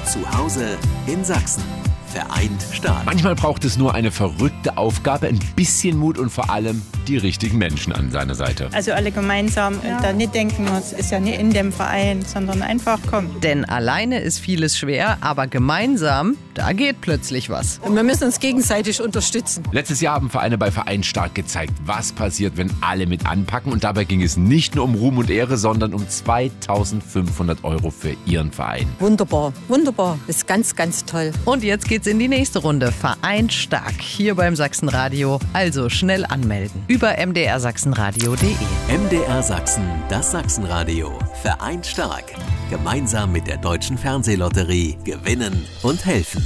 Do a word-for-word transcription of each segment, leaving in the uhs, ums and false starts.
Zu Hause in Sachsen. Vereint stark. Manchmal braucht es nur eine verrückte Aufgabe, ein bisschen Mut und vor allem die richtigen Menschen an seiner Seite. Also alle gemeinsam und da nicht denken, es ist ja nicht in dem Verein, sondern einfach kommen. Denn alleine ist vieles schwer, aber gemeinsam, da geht plötzlich was. Und wir müssen uns gegenseitig unterstützen. Letztes Jahr haben Vereine bei Vereint stark gezeigt, was passiert, wenn alle mit anpacken. Und dabei ging es nicht nur um Ruhm und Ehre, sondern um zweitausendfünfhundert Euro für ihren Verein. Wunderbar, wunderbar. Das ist ganz, ganz toll. Und jetzt geht's in die nächste Runde. Vereint stark hier beim Sachsenradio. Also schnell anmelden. Über m d r sachsenradio punkt de. M D R Sachsen, das Sachsenradio. Vereint stark. Gemeinsam mit der Deutschen Fernsehlotterie gewinnen und helfen.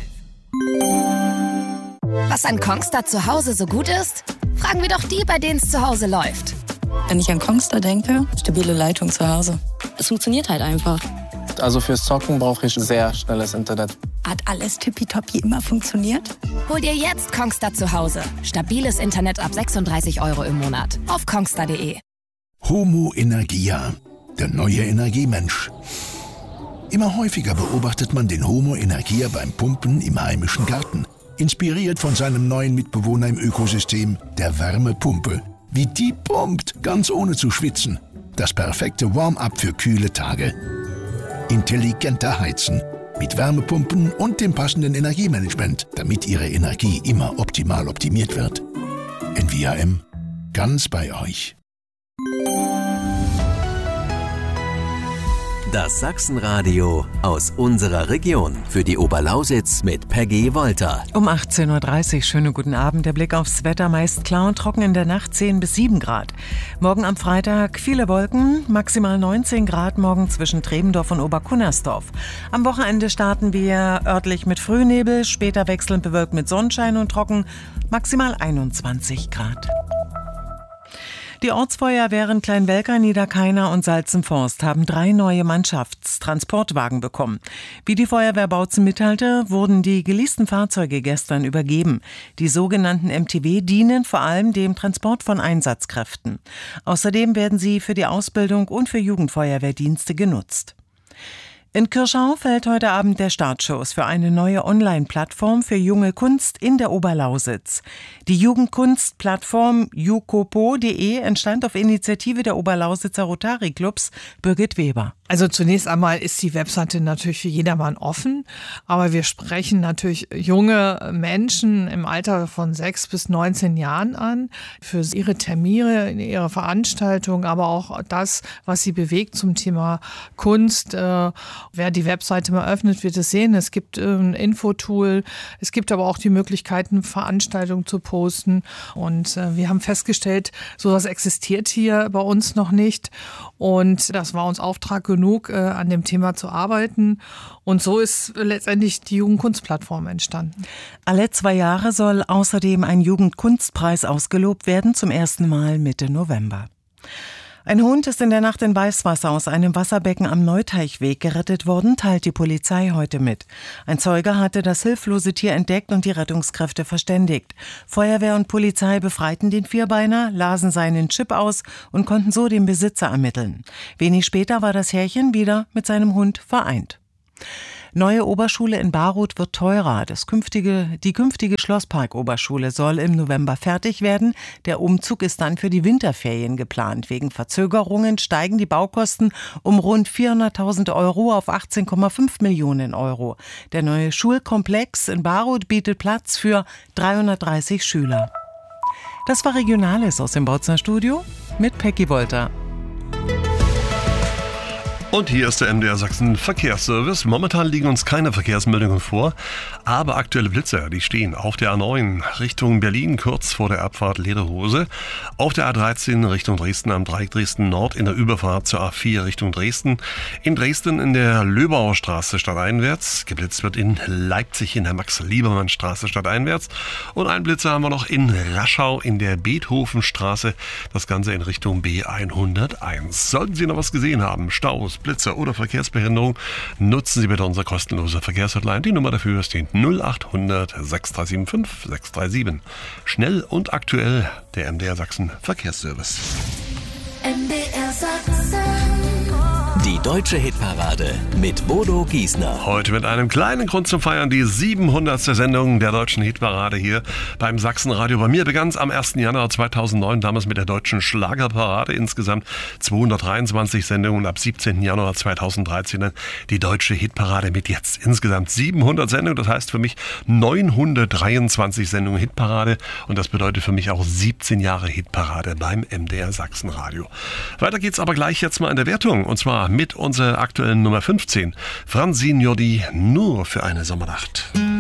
Was an Kongstar zu Hause so gut ist? Fragen wir doch die, bei denen es zu Hause läuft. Wenn ich an Kongstar denke, stabile Leitung zu Hause. Es funktioniert halt einfach. Also fürs Zocken brauche ich sehr schnelles Internet. Hat alles tippitoppi immer funktioniert? Hol dir jetzt Kongstar zu Hause. Stabiles Internet ab sechsunddreißig Euro im Monat. Auf kongstar punkt de. Homo Energia, der neue Energiemensch. Immer häufiger beobachtet man den Homo Energia beim Pumpen im heimischen Garten. Inspiriert von seinem neuen Mitbewohner im Ökosystem, der Wärmepumpe. Wie die pumpt, ganz ohne zu schwitzen. Das perfekte Warm-up für kühle Tage. Intelligenter Heizen. Mit Wärmepumpen und dem passenden Energiemanagement, damit Ihre Energie immer optimal optimiert wird. N V A M, ganz bei euch. Das Sachsenradio aus unserer Region. Für die Oberlausitz mit Peggy Wolter. Um achtzehn Uhr dreißig, schönen guten Abend. Der Blick aufs Wetter, meist klar und trocken, in der Nacht zehn bis sieben Grad. Morgen am Freitag viele Wolken, maximal neunzehn Grad morgen zwischen Trebendorf und Oberkunnersdorf. Am Wochenende starten wir örtlich mit Frühnebel, später wechselnd bewölkt mit Sonnenschein und trocken, maximal einundzwanzig Grad. Die Ortsfeuerwehren Kleinwelker, Niederkainer und Salzenforst haben drei neue Mannschaftstransportwagen bekommen. Wie die Feuerwehr Bautzen mitteilte, wurden die geleasten Fahrzeuge gestern übergeben. Die sogenannten M T W dienen vor allem dem Transport von Einsatzkräften. Außerdem werden sie für die Ausbildung und für Jugendfeuerwehrdienste genutzt. In Kirschau fällt heute Abend der Startschuss für eine neue Online-Plattform für junge Kunst in der Oberlausitz. Die Jugendkunstplattform jukopo punkt de entstand auf Initiative der Oberlausitzer Rotary-Clubs. Birgit Weber. Also zunächst einmal ist die Webseite natürlich für jedermann offen, aber wir sprechen natürlich junge Menschen im Alter von sechs bis neunzehn Jahren an, für ihre Termine, ihre Veranstaltungen, aber auch das, was sie bewegt zum Thema Kunst. Äh, wer die Webseite mal öffnet, wird es sehen. Es gibt äh, ein Infotool, es gibt aber auch die Möglichkeiten, Veranstaltungen zu posten und äh, wir haben festgestellt, sowas existiert hier bei uns noch nicht und das war uns Auftrag genug. genug, äh, an dem Thema zu arbeiten. Und so ist letztendlich die Jugendkunstplattform entstanden. Alle zwei Jahre soll außerdem ein Jugendkunstpreis ausgelobt werden, zum ersten Mal Mitte November. Ein Hund ist in der Nacht in Weißwasser aus einem Wasserbecken am Neuteichweg gerettet worden, teilt die Polizei heute mit. Ein Zeuge hatte das hilflose Tier entdeckt und die Rettungskräfte verständigt. Feuerwehr und Polizei befreiten den Vierbeiner, lasen seinen Chip aus und konnten so den Besitzer ermitteln. Wenig später war das Herrchen wieder mit seinem Hund vereint. Neue Oberschule in Baruth wird teurer. Das künftige, die künftige Schlosspark-Oberschule soll im November fertig werden. Der Umzug ist dann für die Winterferien geplant. Wegen Verzögerungen steigen die Baukosten um rund vierhunderttausend Euro auf achtzehn Komma fünf Millionen Euro. Der neue Schulkomplex in Baruth bietet Platz für dreihundertdreißig Schüler. Das war Regionales aus dem Bautzener Studio mit Peggy Wolter. Und hier ist der M D R Sachsen Verkehrsservice. Momentan liegen uns keine Verkehrsmeldungen vor, aber aktuelle Blitzer, die stehen auf der A neun Richtung Berlin, kurz vor der Abfahrt Lederhose, auf der A dreizehn Richtung Dresden am Dreieck Dresden Nord in der Überfahrt zur A vier Richtung Dresden, in Dresden in der Löbauer Straße stadteinwärts, geblitzt wird in Leipzig in der Max-Liebermann-Straße stadteinwärts und einen Blitzer haben wir noch in Raschau in der Beethovenstraße, das Ganze in Richtung B hunderteins. Sollten Sie noch was gesehen haben, Staus, Blitzer oder Verkehrsbehinderung, nutzen Sie bitte unsere kostenlose Verkehrshotline. Die Nummer dafür ist die null acht hundert sechs drei sieben fünf sechs drei sieben. Schnell und aktuell der M D R Sachsen Verkehrsservice. M D R Sachsen. Die deutsche Hitparade mit Bodo Giesner. Heute mit einem kleinen Grund zum Feiern, die siebenhundertste Sendung der deutschen Hitparade hier beim Sachsenradio. Bei mir begann es am ersten Januar zweitausendneun, damals mit der deutschen Schlagerparade. Insgesamt zweihundertdreiundzwanzig Sendungen, ab siebzehnten Januar zweitausenddreizehn dann die deutsche Hitparade mit jetzt insgesamt siebenhundert Sendungen. Das heißt für mich neunhundertdreiundzwanzig Sendungen Hitparade und das bedeutet für mich auch siebzehn Jahre Hitparade beim M D R Sachsenradio. Weiter geht's aber gleich jetzt mal in der Wertung und zwar mit unserer aktuellen Nummer fünfzehn. Francine Jordi, nur für eine Sommernacht.